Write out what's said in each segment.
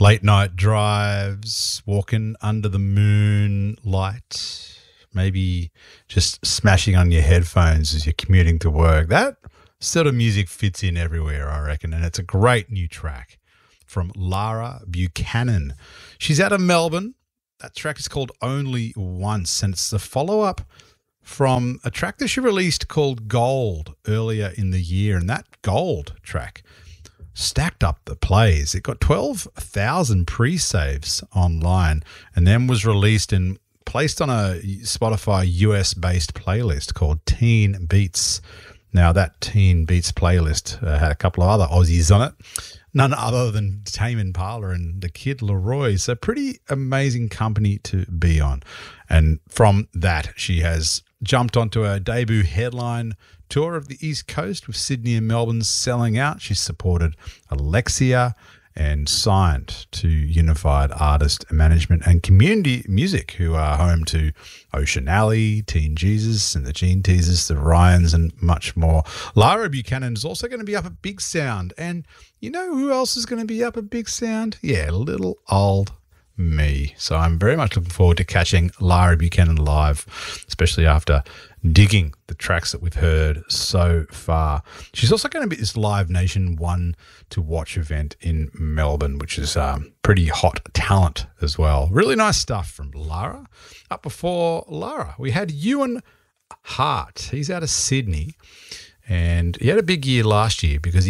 late night drives, walking under the moonlight, maybe just smashing on your headphones as you're commuting to work. That sort of music fits in everywhere, I reckon, and it's a great new track from Lara Buchanan. She's out of Melbourne. That track is called Only Once, and it's the follow-up from a track that she released called Gold earlier in the year, and that Gold track stacked up the plays. It got 12,000 pre-saves online and then was released and placed on a Spotify US-based playlist called Teen Beats. Now, that Teen Beats playlist had a couple of other Aussies on it, none other than Tame Impala and the Kid Laroi. So pretty amazing company to be on. And from that, she has jumped onto a debut headline tour of the East Coast with Sydney and Melbourne selling out. She supported Alexia and signed to Unified Artist Management and Community Music, who are home to Ocean Alley, Teen Jesus and the Gene Teasers, the Ryans, and much more. Lara Buchanan is also going to be up at Big Sound. And you know who else is going to be up at Big Sound? Yeah, little old me. So I'm very much looking forward to catching Lara Buchanan live, especially after digging the tracks that we've heard so far. She's also going to be at this Live Nation One to Watch event in Melbourne, which is pretty hot talent as well. Really nice stuff from Lara. Up before Lara, we had Ewan Hart. He's out of Sydney, and he had a big year last year because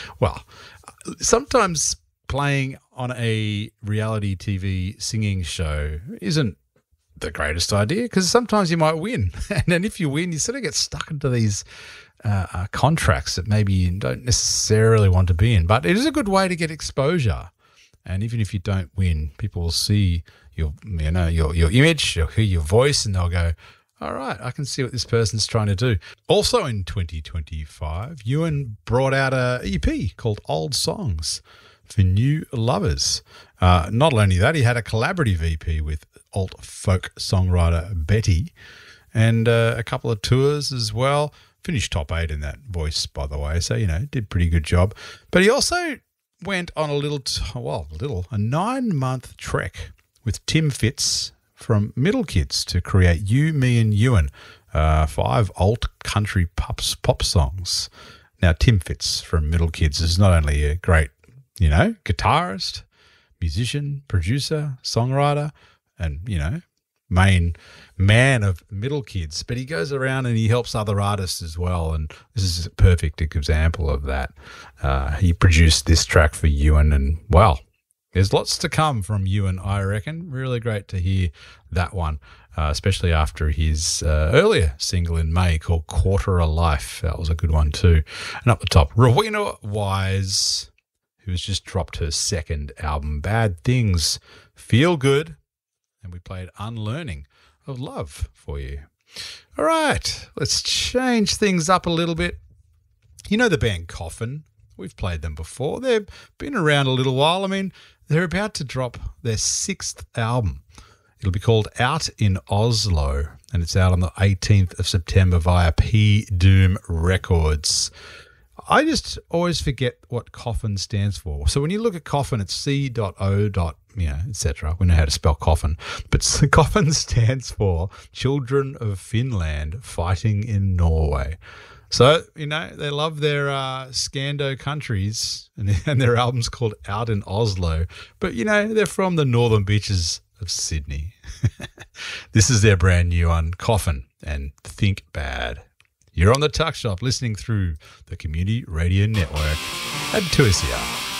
sometimes playing on a reality TV singing show isn't the greatest idea because sometimes you might win. And then if you win, you sort of get stuck into these contracts that maybe you don't necessarily want to be in. But it is a good way to get exposure. And even if you don't win, people will see your image, they'll hear your voice, and they'll go, all right, I can see what this person's trying to do. Also in 2025, Ewan brought out a EP called Old Songs for new lovers. Not only that, he had a collaborative EP with alt folk songwriter Betty and a couple of tours as well. Finished top 8 in that voice, by the way, so, did pretty good job. But he also went on a 9-month trek with Tim Fitz from Middle Kids to create You, Me and Ewan, 5 alt country pop songs. Now, Tim Fitz from Middle Kids is not only a great guitarist, musician, producer, songwriter, and, main man of Middle Kids, but he goes around and he helps other artists as well, and this is a perfect example of that. He produced this track for Ewan, and, well, there's lots to come from Ewan, I reckon. Really great to hear that one, especially after his earlier single in May called Quarter of Life. That was a good one too. And up the top, Rowena Wise, who has just dropped her second album, Bad Things Feel Good, and we played Unlearning of Love for you. All right, let's change things up a little bit. You know the band Coffin? We've played them before. They've been around a little while. I mean, they're about to drop their 6th album. It'll be called Out in Oslo, and it's out on the 18th of September via P Doom Records. I just always forget what Coffin stands for. So when you look at Coffin, it's C.O. etc. We know how to spell coffin. But Coffin stands for Children of Finland Fighting in Norway. So, they love their Scando countries, and their album's called Out in Oslo. But, they're from the northern beaches of Sydney. This is their brand new one, Coffin and Think Bad. You're on the Tuck Shop listening through the Community Radio Network at 2SER.